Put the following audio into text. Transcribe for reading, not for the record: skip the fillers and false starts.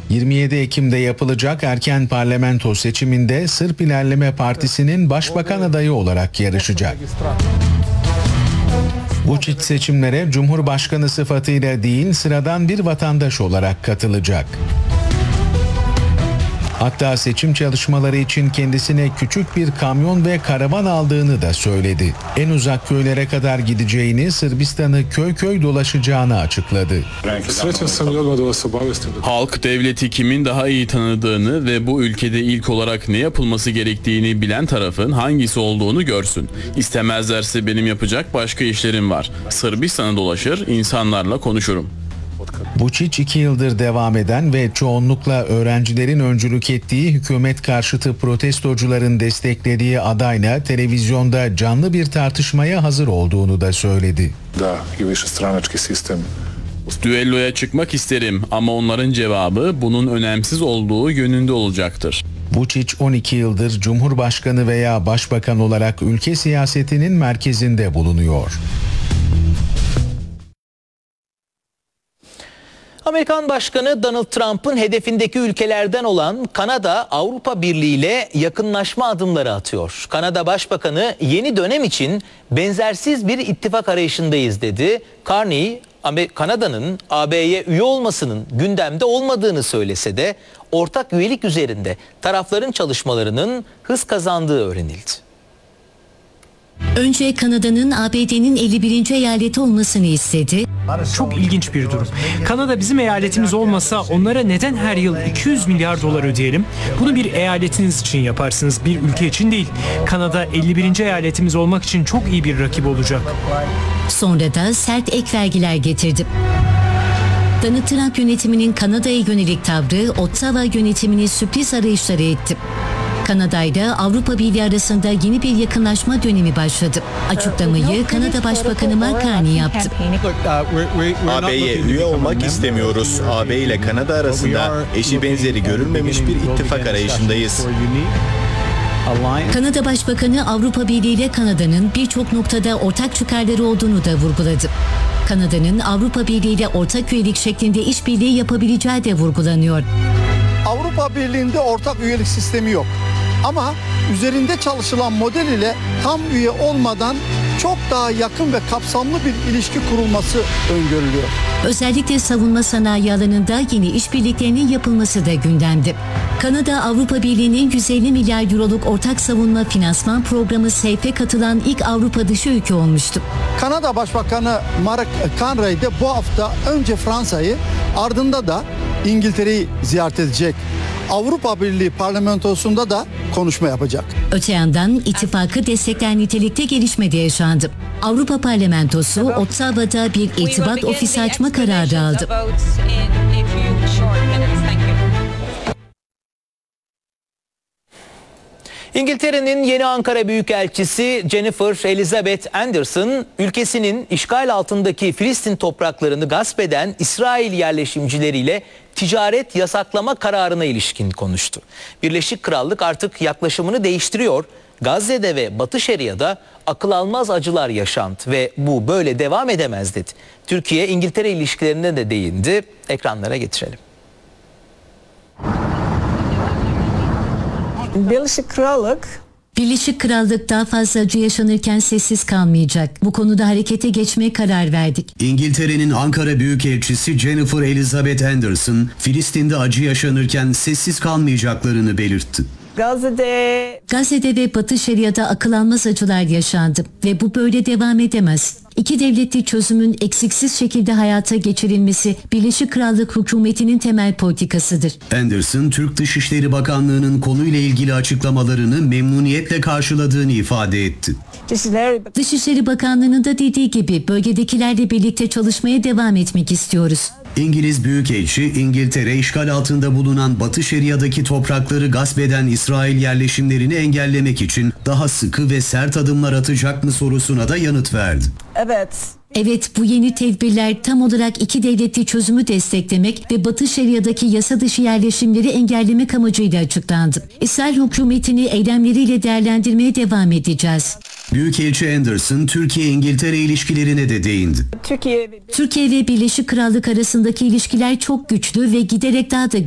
27 Ekim'de yapılacak erken parlamento seçiminde Sırp İlerleme Partisi'nin başbakan adayı olarak yarışacak. Vučić seçimlere Cumhurbaşkanı sıfatıyla değil, sıradan bir vatandaş olarak katılacak. Hatta seçim çalışmaları için kendisine küçük bir kamyon ve karavan aldığını da söyledi. En uzak köylere kadar gideceğini, Sırbistan'ı köy köy dolaşacağını açıkladı. Halk devleti kimin daha iyi tanıdığını ve bu ülkede ilk olarak ne yapılması gerektiğini bilen tarafın hangisi olduğunu görsün. İstemezlerse benim yapacak başka işlerim var. Sırbistan'ı dolaşır, insanlarla konuşurum. Vučić 2 yıldır devam eden ve çoğunlukla öğrencilerin öncülük ettiği hükümet karşıtı protestocuların desteklediği adayla televizyonda canlı bir tartışmaya hazır olduğunu da söyledi. Düelloya çıkmak isterim ama onların cevabı bunun önemsiz olduğu yönünde olacaktır. Vučić 12 yıldır Cumhurbaşkanı veya Başbakan olarak ülke siyasetinin merkezinde bulunuyor. Amerikan Başkanı Donald Trump'ın hedefindeki ülkelerden olan Kanada, Avrupa Birliği ile yakınlaşma adımları atıyor. Kanada Başbakanı yeni dönem için benzersiz bir ittifak arayışındayız dedi. Carney, Kanada'nın AB'ye üye olmasının gündemde olmadığını söylese de ortak üyelik üzerinde tarafların çalışmalarının hız kazandığı öğrenildi. Önce Kanada'nın ABD'nin 51. eyaleti olmasını istedi. Çok ilginç bir durum. Kanada bizim eyaletimiz olmasa onlara neden her yıl 200 milyar dolar ödeyelim? Bunu bir eyaletiniz için yaparsınız, bir ülke için değil. Kanada 51. eyaletimiz olmak için çok iyi bir rakip olacak. Sonra da sert ek vergiler getirdi. Donald Trump yönetiminin Kanada'ya yönelik tavrı Ottawa yönetimini sürpriz arayışları etti. Kanada ile Avrupa Birliği arasında yeni bir yakınlaşma dönemi başladı. Açıklamayı Kanada Başbakanı Mark Carney yaptı. AB'ye üye olmak istemiyoruz. AB ile Kanada arasında eşi benzeri görülmemiş bir ittifak arayışındayız. Kanada Başbakanı Avrupa Birliği ile Kanada'nın birçok noktada ortak çıkarları olduğunu da vurguladı. Kanada'nın Avrupa Birliği ile ortak üyelik şeklinde işbirliği yapabileceği de vurgulanıyor. Avrupa Birliği'nde ortak üyelik sistemi yok. Ama üzerinde çalışılan model ile tam üye olmadan çok daha yakın ve kapsamlı bir ilişki kurulması öngörülüyor. Özellikle savunma sanayi alanında yeni işbirliklerinin yapılması da gündemde. Kanada, Avrupa Birliği'nin 150 milyar euroluk ortak savunma finansman programı SAFE'e katılan ilk Avrupa dışı ülke olmuştu. Kanada Başbakanı Mark Carney de bu hafta önce Fransa'yı, ardında da İngiltere'yi ziyaret edecek. Avrupa Birliği parlamentosunda da konuşma yapacak. Öte yandan ittifakı destekler nitelikte gelişme de yaşandı. Avrupa Parlamentosu Ottawa'da bir irtibat ofisi açma kararı aldı. İngiltere'nin yeni Ankara Büyükelçisi Jennifer Elizabeth Anderson, ülkesinin işgal altındaki Filistin topraklarını gasp eden İsrail yerleşimcileriyle ticaret yasaklama kararına ilişkin konuştu. Birleşik Krallık artık yaklaşımını değiştiriyor. Gazze'de ve Batı Şeria'da akıl almaz acılar yaşandı ve bu böyle devam edemez dedi. Türkiye-İngiltere ilişkilerine de değindi. Ekranlara getirelim. Birleşik Krallık daha fazla acı yaşanırken sessiz kalmayacak. Bu konuda harekete geçmeye karar verdik. İngiltere'nin Ankara Büyükelçisi Jennifer Elizabeth Anderson, Filistin'de acı yaşanırken sessiz kalmayacaklarını belirtti. Gazze'de ve Batı Şeria'da akıl almaz acılar yaşandı ve bu böyle devam edemez. İki devletli çözümün eksiksiz şekilde hayata geçirilmesi Birleşik Krallık hükümetinin temel politikasıdır. Anderson, Türk Dışişleri Bakanlığı'nın konuyla ilgili açıklamalarını memnuniyetle karşıladığını ifade etti. Dışişleri Bakanlığı'nın da dediği gibi bölgedekilerle birlikte çalışmaya devam etmek istiyoruz. İngiliz Büyükelçi, İngiltere işgal altında bulunan Batı Şeria'daki toprakları gasp eden İsrail yerleşimlerini engellemek için daha sıkı ve sert adımlar atacak mı sorusuna da yanıt verdi. Evet, bu yeni tedbirler tam olarak iki devletli çözümü desteklemek ve Batı Şeria'daki yasa dışı yerleşimleri engellemek amacıyla açıklandı. İsrail hükümetini eylemleriyle değerlendirmeye devam edeceğiz. Büyükelçi Anderson, Türkiye-İngiltere ilişkilerine de değindi. Türkiye ve Birleşik Krallık arasındaki ilişkiler çok güçlü ve giderek daha da